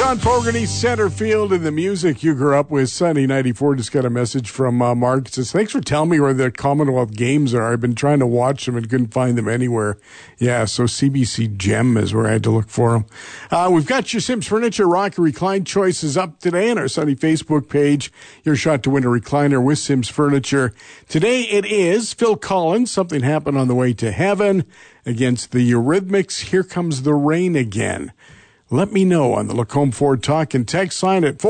John Fogerty, center field in the music you grew up with. Sunny 94 just got a message from Mark. It says, thanks for telling me where the Commonwealth Games are. I've been trying to watch them and couldn't find them anywhere. Yeah, so CBC Gem is where I had to look for them. We've got your Sims Furniture Rock and Recline choices up today on our Sunny Facebook page. Your shot to win a recliner with Sims Furniture. Today it is Phil Collins, Something Happened on the Way to Heaven, against the Eurythmics, Here Comes the Rain Again. Let me know on the Lacombe Ford Talk and text line at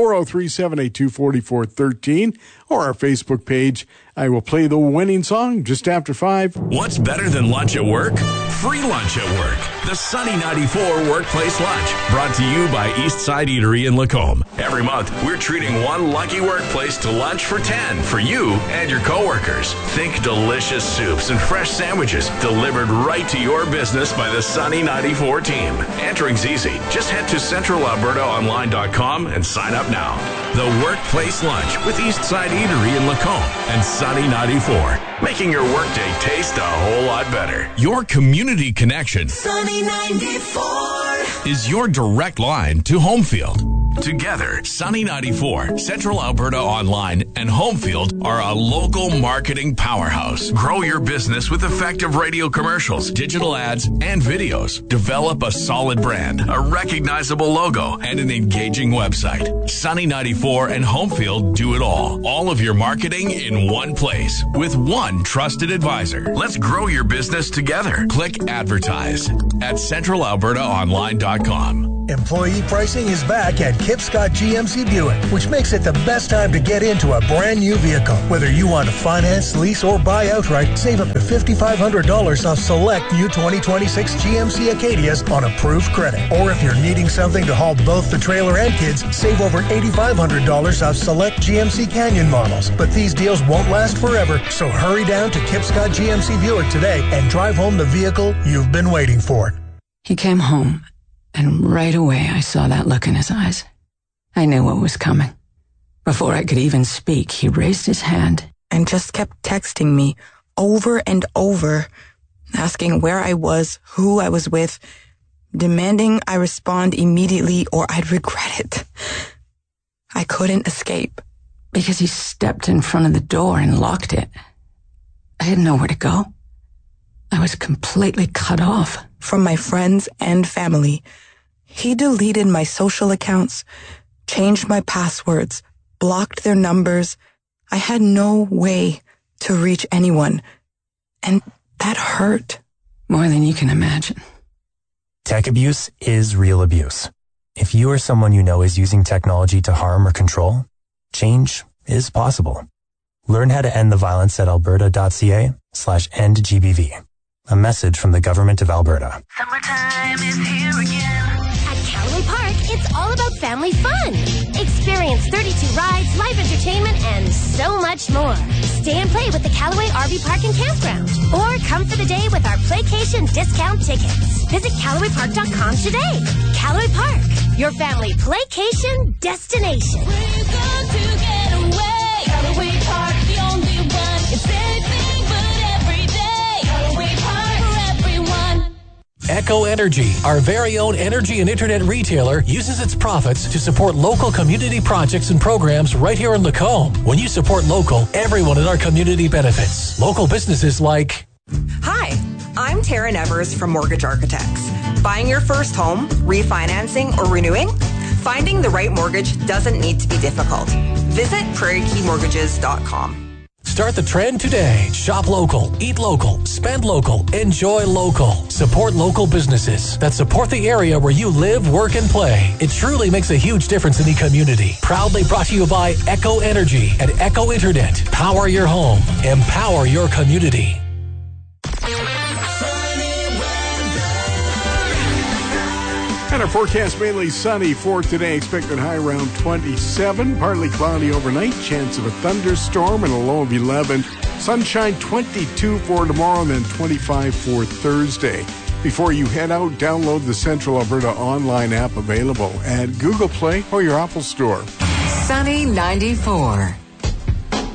403-782-4413 or our Facebook page. I will play the winning song just after 5. What's better than lunch at work? Free lunch at work. The Sunny 94 Workplace Lunch, brought to you by Eastside Eatery in Lacombe. Every month, we're treating one lucky workplace to lunch for 10 for you and your coworkers. Think delicious soups and fresh sandwiches delivered right to your business by the Sunny 94 team. Entering's easy. Just head to centralalbertaonline.com and sign up now. The Workplace Lunch with Eastside Eatery in Lacombe and Sunny 94, making your workday taste a whole lot better. Your community connection, Sunny 94, is your direct line to Homefield. Together, Sunny 94, Central Alberta Online, and Homefield are a local marketing powerhouse. Grow your business with effective radio commercials, digital ads, and videos. Develop a solid brand, a recognizable logo, and an engaging website. Sunny 94 and Homefield do it all. All of your marketing in one place with one trusted advisor. Let's grow your business together. Click advertise at centralalbertaonline.com. Employee pricing is back at Kipscott GMC Buick, which makes it the best time to get into a brand new vehicle. Whether you want to finance, lease, or buy outright, save up to $5,500 off select new 2026 GMC Acadias on approved credit. Or if you're needing something to haul both the trailer and kids, save over $8,500 off select GMC Canyon models. But these deals won't last forever, so hurry down to Kipscott GMC Buick today and drive home the vehicle you've been waiting for. He came home. And right away, I saw that look in his eyes. I knew what was coming. Before I could even speak, he raised his hand and just kept texting me over and over, asking where I was, who I was with, demanding I respond immediately or I'd regret it. I couldn't escape. Because he stepped in front of the door and locked it. I had nowhere to go. I was completely cut off. From my friends and family. He deleted my social accounts, changed my passwords, blocked their numbers. I had no way to reach anyone. And that hurt. More than you can imagine. Tech abuse is real abuse. If you or someone you know is using technology to harm or control, change is possible. Learn how to end the violence at alberta.ca/endgbv. A message from the Government of Alberta. Summertime is here again. At Callaway Park, it's all about family fun. Experience 32 rides, live entertainment, and so much more. Stay and play with the Callaway RV Park and Campground. Or come for the day with our Playcation discount tickets. Visit CallawayPark.com today. Callaway Park, your family playcation destination. We're going to get away. Callaway Park, the only one. It's anything but every day. Callaway Park for everyone. Echo Energy, our very own energy and internet retailer, uses its profits to support local community projects and programs right here in Lacombe. When you support local, everyone in our community benefits. Local businesses like... Hi, I'm Taryn Evers from Mortgage Architects. Buying your first home, refinancing, or renewing? Finding the right mortgage doesn't need to be difficult. Visit prairiekeymortgages.com. Start the trend today. Shop local, eat local, spend local, enjoy local. Support local businesses that support the area where you live, work, and play. It truly makes a huge difference in the community. Proudly brought to you by Echo Energy and Echo Internet. Power your home. Empower your community. And our forecast mainly sunny for today. Expected high around 27. Partly cloudy overnight. Chance of a thunderstorm and a low of 11. Sunshine 22 for tomorrow and then 25 for Thursday. Before you head out, download the Central Alberta online app available at Google Play or your Apple Store. Sunny 94.